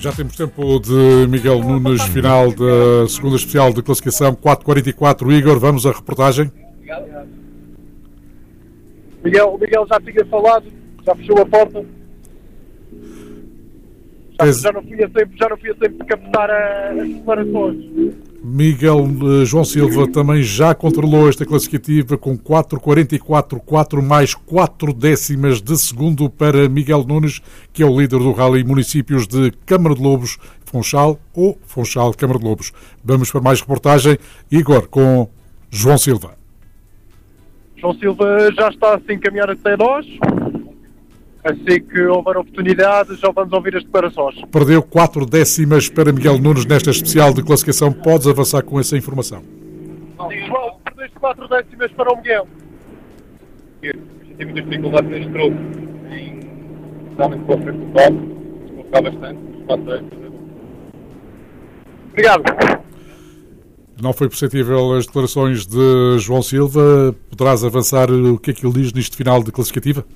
Já temos tempo de Miguel Nunes, final da segunda especial de classificação, 4:44. Igor, vamos à reportagem. Miguel já tinha falado, já fechou a porta. Já não fui a tempo de captar as declarações. João Silva também já controlou esta classificativa com 4:44, 4 mais 4 décimas de segundo para Miguel Nunes, que é o líder do Rally Municípios de Câmara de Lobos, Funchal ou Funchal Câmara de Lobos. Vamos para mais reportagem. Igor, com João Silva. João Silva já está a se encaminhar até nós. Assim que houver oportunidade, já vamos ouvir as declarações. Perdeu 4 décimas para Miguel Nunes nesta especial de classificação. Podes avançar com essa informação. João, perdeste 4 décimas para o Miguel. Eu tive muita dificuldade neste troco. Realmente para o frente do palco. Descolocar bastante. 4 décimas. Obrigado. Não foi perceptível as declarações de João Silva. Poderás avançar o que é que ele diz neste final de classificativa?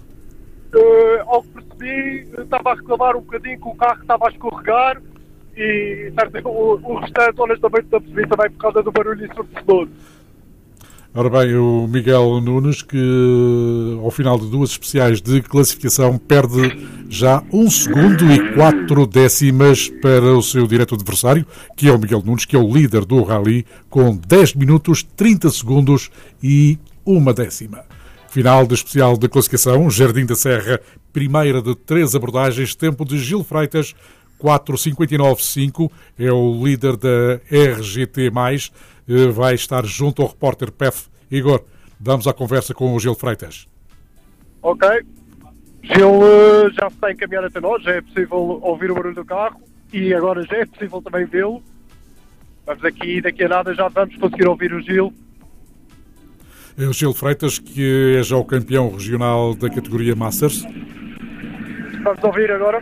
Ao que percebi, estava a reclamar um bocadinho que o carro estava a escorregar e o restante, honestamente, não percebi também por causa do barulho ensurdecedor. Ora bem, o Miguel Nunes, que ao final de 2 especiais de classificação perde já 1 segundo e 4 décimas para o seu direto adversário, que é o Miguel Nunes, que é o líder do Rally, com 10 minutos, 30 segundos e 1 décima. Final da especial de classificação, Jardim da Serra, primeira de 3 abordagens, tempo de Gil Freitas, 4:59.5, é o líder da RGT+, vai estar junto ao repórter PEF. Igor, damos a conversa com o Gil Freitas. Ok. Gil já se está a encaminhar até nós, já é possível ouvir o barulho do carro e agora já é possível também vê-lo. Vamos aqui, daqui a nada já vamos conseguir ouvir o Gil. É o Gil Freitas, que é já o campeão regional da categoria Masters. Vamos ouvir agora.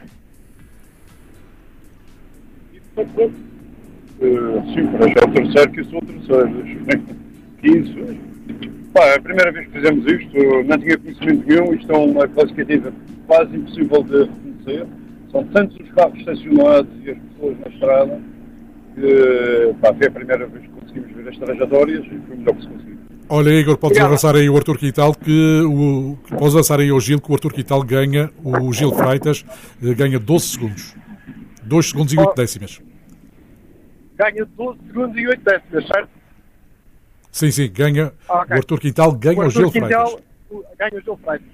Sim, para já o terceiro, que eu sou o terceiro. Isso. É a primeira vez que fizemos isto, não tinha conhecimento nenhum. Isto é uma classificativa quase impossível de reconhecer. São tantos os carros estacionados e as pessoas na estrada que foi a primeira vez que conseguimos ver as trajetórias e foi o melhor que se conseguiu. Olha, Igor, podes avançar aí o Artur Quital, podes avançar aí ao Gil, que o Artur Quital ganha, o Gil Freitas ganha 12 segundos. 2 segundos e 8 décimas. Ganha 12 segundos e 8 décimas, certo? Sim, ganha. Okay. O Artur Quital ganha o Gil Freitas. Ganha o Gil Freitas.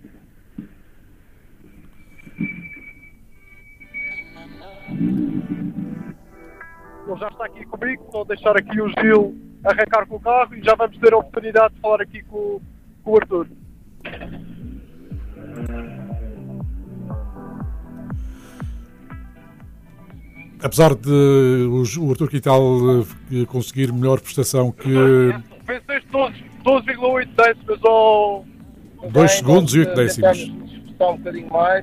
Ele já está aqui comigo, vou deixar aqui o Gil arrancar com o carro e já vamos ter a oportunidade de falar aqui com o Artur. Apesar de o Artur Quital conseguir melhor prestação que... Venceste 12,8 décimas ou... 2 segundos e 8 décimas. Tentamos esforçar um bocadinho mais.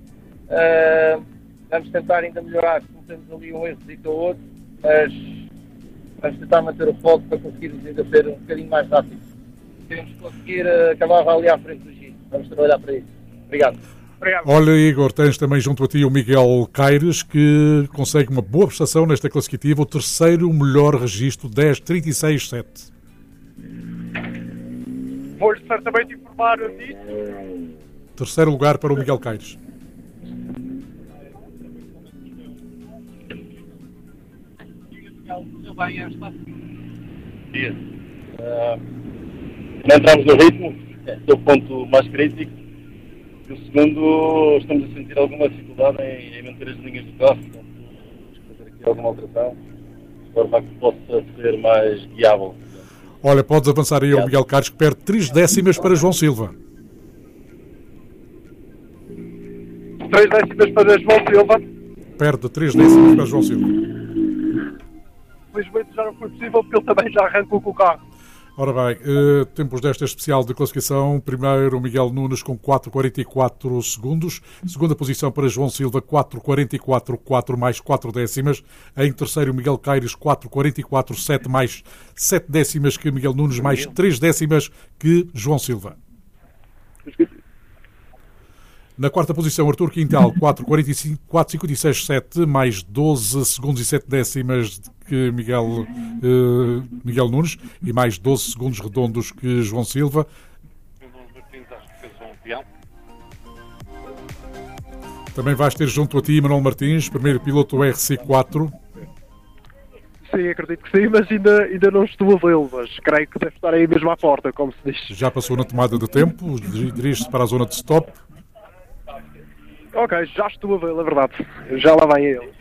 Vamos tentar ainda melhorar, como temos ali um erro ou outro, mas vamos tentar manter o foco para conseguirmos ainda ser um bocadinho mais rápido. Queremos conseguir acabar ali à frente do Giro. Vamos trabalhar para isso. Obrigado. Olha, Igor, tens também junto a ti o Miguel Caires, que consegue uma boa prestação nesta classificativa, o terceiro melhor registro, 10:36.7. Vou-lhe certamente informar disso. Terceiro lugar para o Miguel Caires. Não entramos no ritmo, é o ponto mais crítico. E o segundo, estamos a sentir alguma dificuldade em manter as linhas do carro. Portanto, vamos fazer aqui alguma alteração, de forma a que possa ser mais guiável. Olha, podes avançar aí ao Miguel Caires, que perde 3 décimas para João Silva. 3 décimas para João Silva. Perde 3 décimas para João Silva. Infelizmente já não foi possível, porque ele também já arrancou com o carro. Ora bem, tempos desta especial de classificação. Primeiro, o Miguel Nunes com 4:44 segundos. Segunda posição para João Silva, 4:44, 4 mais 4 décimas. Em terceiro, Miguel Caires, 4:44, 7 mais 7 décimas que Miguel Nunes, mais 3 décimas que João Silva. Na quarta posição, Artur Quintal, 4,56,7, mais 12 segundos e 7 décimas que Miguel Nunes e mais 12 segundos redondos que João Silva. Também vais ter junto a ti Manuel Martins, primeiro piloto do RC4. Sim, acredito que sim, mas ainda não estou a vê-lo, mas creio que deve estar aí mesmo à porta, como se diz. Já passou na tomada de tempo, dirige-se para a zona de stop. Ok, já estou a vê-lo, é verdade. Já lá vai ele.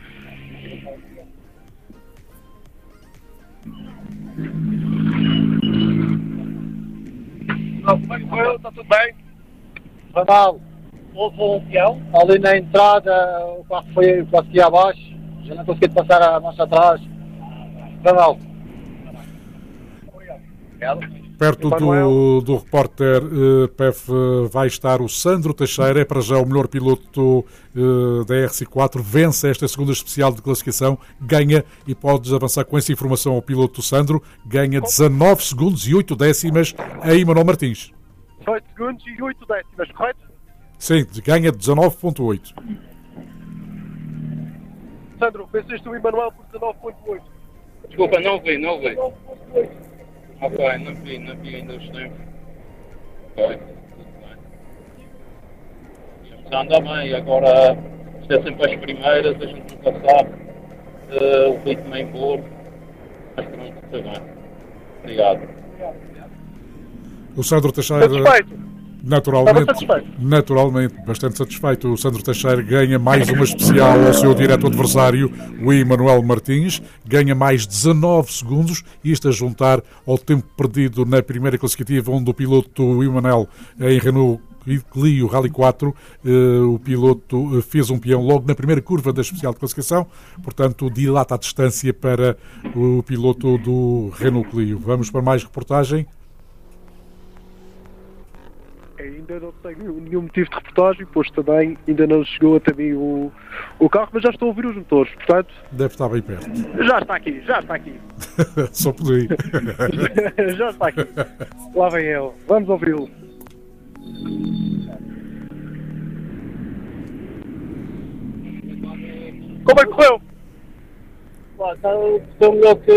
Como é que foi? Está tudo bem? Foi mal. Houve um peão. Ali na entrada, o carro foi quase que abaixo. Já não consegui passar a marcha atrás. Foi mal. Obrigado. Perto do repórter PEF vai estar o Sandro Teixeira, é para já o melhor piloto da RC4, vence esta segunda especial de classificação, ganha, e podes avançar com essa informação ao piloto Sandro, ganha 19 segundos e 8 décimas a Manuel Martins. 18 segundos e 8 décimas, correto? Sim, ganha 19.8. Sandro, venceste o Emanuel por 19.8. Desculpa, não vi. Ok, não vi ainda os tempos. Ok, tudo bem. Já anda bem, agora isto é sempre as primeiras, a gente nunca sabe. O ritmo é embora. Mas pronto, foi bem. Obrigado. O Sandro Teixeira, Satisfeito? naturalmente, bastante satisfeito. O Sandro Teixeira ganha mais uma especial ao seu direto adversário, o Emanuel Martins, ganha mais 19 segundos, isto a juntar ao tempo perdido na primeira classificativa, onde o piloto Emanuel em Renault Clio Rally 4, o piloto fez um peão logo na primeira curva da especial de classificação, portanto dilata a distância para o piloto do Renault Clio. Vamos para mais reportagem. Ainda não tenho nenhum motivo de reportagem, pois também ainda não chegou até mim o carro, mas já estou a ouvir os motores, portanto... Deve estar bem perto. Já está aqui. Só por aí. Já está aqui. Lá vem ele. Vamos ouvi-lo. Como é que correu? Foi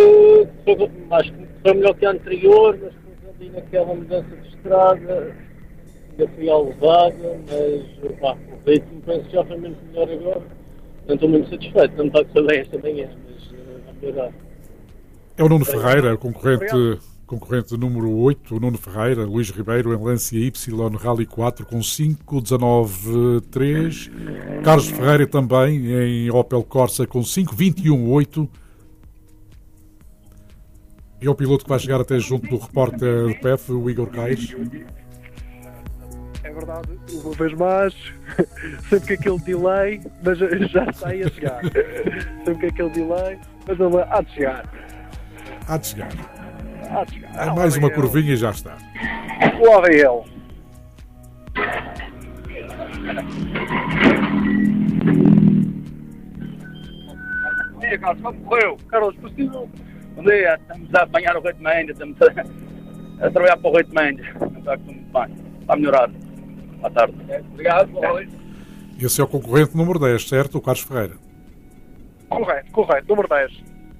melhor que a anterior, mas ali naquela mudança de estrada ainda fui alvada, mas o ritmo penso que já foi menos melhor agora. Não estou muito satisfeito, não está a correr bem esta manhã, mas vai melhorar. É o Nuno Ferreira, concorrente número 8, o Nuno Ferreira, Luís Ribeiro em Lancia Y Rally 4 com 5.19.3. Carlos Ferreira também em Opel Corsa com 5.21.8. É o piloto que vai chegar até junto do repórter PEF, o Igor Caes. É verdade, uma vez mais, sempre que aquele delay, mas já está aí a chegar. Sempre que aquele delay, mas ele há de chegar. Há de chegar. É mais uma curvinha e já está. Lá vem ele. Bom dia, Carlos, como correu? Carlos, possível? Bom dia, estamos a apanhar o ritmo ainda, estamos a trabalhar para o ritmo ainda. Não está muito bem, está a melhorar. Boa tarde. Obrigado, boa noite. Esse é o concorrente número 10, certo? O Carlos Ferreira. Correto, número 10.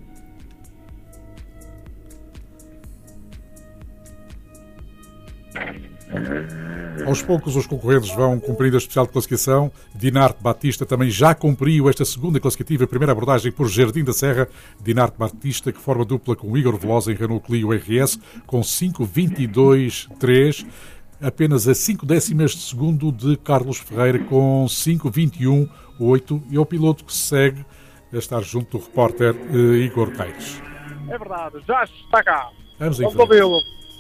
Aos poucos os concorrentes vão cumprindo a especial de classificação. Dinarte Batista também já cumpriu esta segunda classificativa, primeira abordagem por Jardim da Serra. Dinarte Batista, que forma dupla com Igor Velosa em Renault Clio RS, com 5.22.3, apenas a 5 décimas de segundo de Carlos Ferreira, com 5.21.8, e é o piloto que segue a estar junto do repórter Igor Caires. É verdade, já está cá. Vamos ouvi-lo.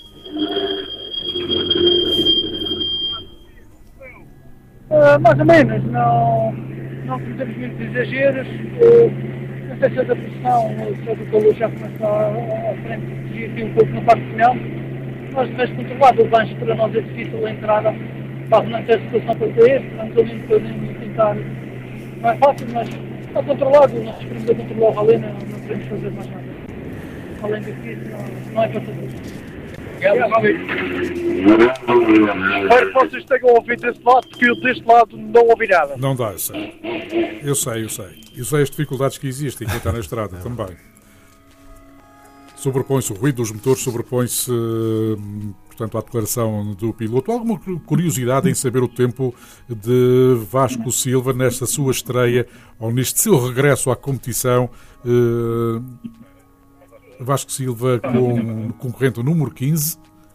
Mais ou menos, não fizemos muitos exageros. Não sei se a da pressão ou se a do calor já começa a frente fugir aqui um pouco no quarto final. Mas de vez controlado, o gancho para nós é difícil a entrada para não ter situação para sair. Vamos ali um bocadinho tentar. Não é fácil, mas está controlado. Nós queremos a controlar o rally, não queremos fazer mais nada. Além disso, não é para fazer. Espero que vocês tenham ouvido desse lado, porque eu deste lado não ouvi nada. Não dá, eu sei. Eu sei. Eu sei as dificuldades que existem quem está na estrada também. Sobrepõe-se o ruído dos motores, sobrepõe-se, portanto, à declaração do piloto. Alguma curiosidade em saber o tempo de Vasco Silva nesta sua estreia, ou neste seu regresso à competição? Vasco Silva com concorrente número 15.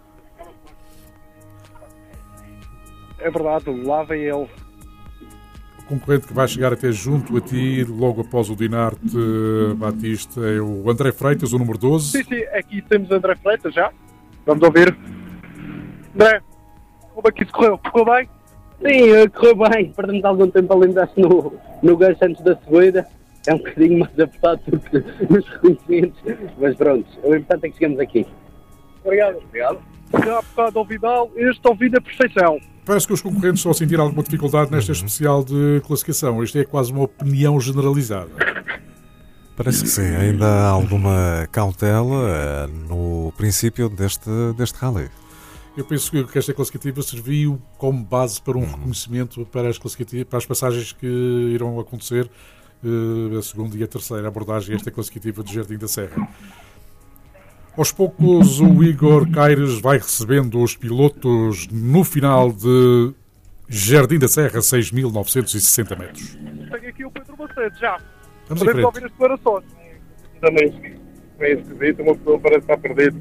É verdade, lá vem ele. Concorrente que vai chegar até junto a ti, logo após o Dinarte Batista, é o André Freitas, o número 12. Sim, aqui temos André Freitas já. Vamos ouvir. André, como é que isso correu? Correu bem? Sim, correu bem. Perdemos algum tempo ali embaixo no gancho antes da subida. É um bocadinho mais apertado do que nos reconhecimentos, mas pronto, o importante é que chegamos aqui. Obrigado. Já há bocado ouvi mal, este ouvi na perfeição. Parece que os concorrentes estão a sentir alguma dificuldade nesta especial de classificação. Isto é quase uma opinião generalizada. Parece que sim. Ainda há alguma cautela no princípio deste rally. Eu penso que esta classificativa serviu como base para um reconhecimento para as passagens que irão acontecer, a segunda e a terceira abordagem a esta classificativa do Jardim da Serra. Aos poucos, o Igor Caires vai recebendo os pilotos no final de Jardim da Serra, 6.960 metros. Tenho aqui o Pedro Macedo, já. Vamos em Podemos frente. ouvir as declarações. Também é esquisito, uma pessoa parece estar perdido.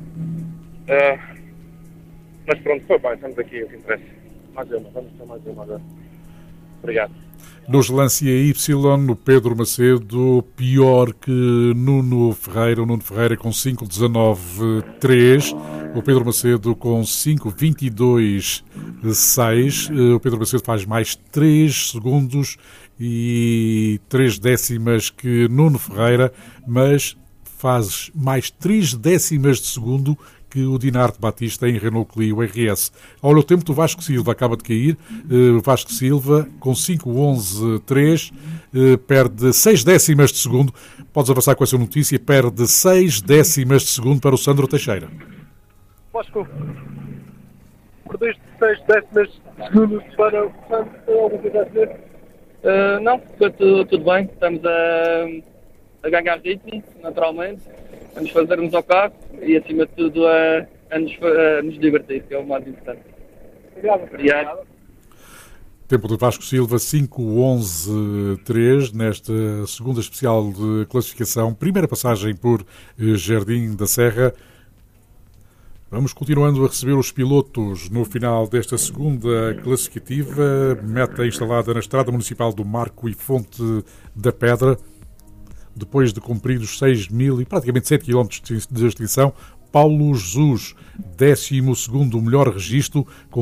Mas pronto, foi bem, estamos aqui, o que interessa. Vamos ter mais uma agora. Obrigado. Nos Lancia Y, o Pedro Macedo pior que Nuno Ferreira. O Nuno Ferreira com 5.19.3. O Pedro Macedo com 5.22.6. O Pedro Macedo faz mais 3 segundos e 3 décimas que Nuno Ferreira, mas faz mais 3 décimas de segundo que o Dinarte Batista em Renault Clio RS. Olha o tempo do Vasco Silva, acaba de cair. Vasco Silva com 5.11.3, perde 6 décimas de segundo. Podes avançar com essa notícia. Perde 6 décimas de segundo para o Sandro Teixeira. Vasco, perdeste 6 décimas de segundo para o Sandro. Tem alguma coisa a dizer? Não, foi tudo bem. Estamos a ganhar ritmo, naturalmente. A nos fazermos ao carro e, acima de tudo, a nos divertir, que é o mais importante. Obrigado. Tempo de Vasco Silva, 5.11.3, nesta segunda especial de classificação. Primeira passagem por Jardim da Serra. Vamos continuando a receber os pilotos no final desta segunda classificativa. Meta instalada na Estrada Municipal do Marco e Fonte da Pedra. Depois de cumpridos 6.000 e praticamente 7 km de extensão, Paulo Jesus, 12º melhor registro, com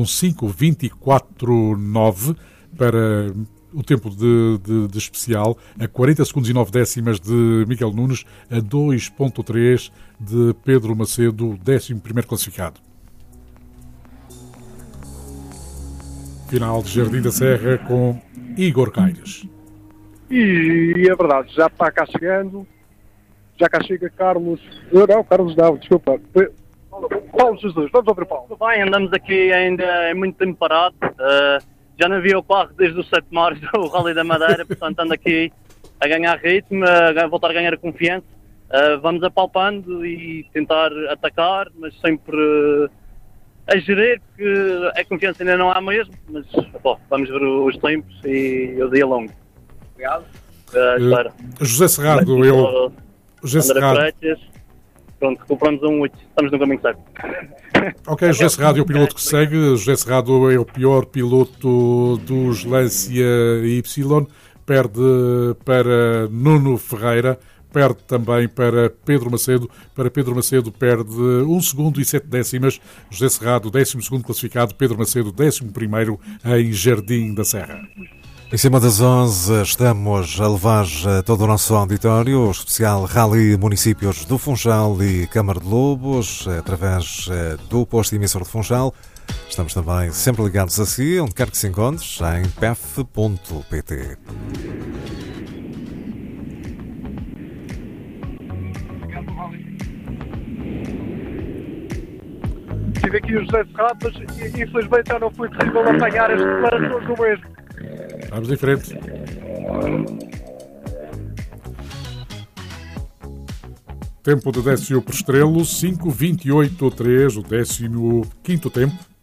5.24.9 para o tempo de especial, a 40 segundos e 9 décimas de Miguel Nunes, a 2.3 de Pedro Macedo, 11º classificado. Final de Jardim da Serra com Igor Caires. E é verdade, já está cá chegando. Já cá chega Carlos. Carlos não, desculpa. Paulo Jesus, vamos ouvir o Paulo. Tudo bem, andamos aqui ainda é muito tempo parado. Já não havia o carro desde os 7 mares do Rally da Madeira, portanto ando aqui a ganhar ritmo, a voltar a ganhar confiança. Vamos apalpando e tentar atacar, mas sempre a gerir, porque a confiança ainda não há mesmo, mas vamos ver os tempos e o dia longo. Obrigado. Espera. José Serrado, eu... José Serrado. Pronto, recuperamos um 8. Estamos no caminho certo. Ok, José Serrado é o piloto que segue. José Serrado é o pior piloto dos Lancia Y. Perde para Nuno Ferreira. Perde também para Pedro Macedo. Para Pedro Macedo perde 1 segundo e 7 décimas. José Serrado, 12º classificado. Pedro Macedo, 11º em Jardim da Serra. Em cima das 11 estamos a levar todo o nosso auditório, o especial Rally Municípios do Funchal e Câmara de Lobos, através do posto emissor de Funchal. Estamos também sempre ligados a si, onde quer que se encontre, em pef.pt. tive aqui o José Serrado, mas infelizmente já não foi possível apanhar as declarações do mesmo. Vamos em frente. Tempo de Décio Prestrelo, 5:28:3, o 15º tempo.